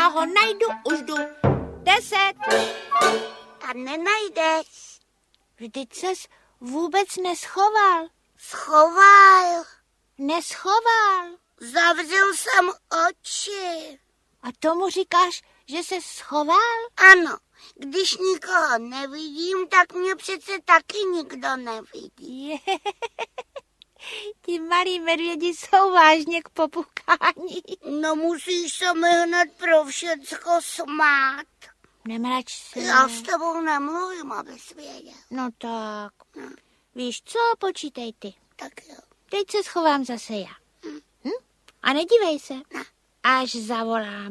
Já ho najdu, už jdu. 10. A nenajdeš. Vždyť ses vůbec neschoval. Schoval. Neschoval. Zavřel jsem oči. A tomu říkáš, že se schoval? Ano, když nikoho nevidím, tak mě přece taky nikdo nevidí. Ti malí medvědi jsou vážně k popukání. No musíš se mi hned pro všecko smát. Nemrač se. Já s tebou nemluvím, abys věděl. No tak. No. Víš co, počítej ty. Tak jo. Teď se schovám zase já. A nedívej se, Ne. až zavolám.